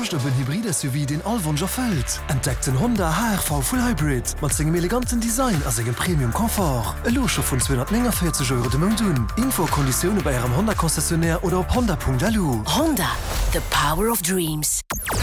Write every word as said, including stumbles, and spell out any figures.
sucht op een hybride S U V den Allwunsch erfüllt. Entdeckt den Honda H R V Full Hybrid mat segem eleganten Design as engem Premium-Komfort. E Locher vun zweihundertvierzig Euro de Montun. Info-Konditionen bei Ihrem Honda-Konzessionär oder op honda punkt l u. Honda, the power of dreams.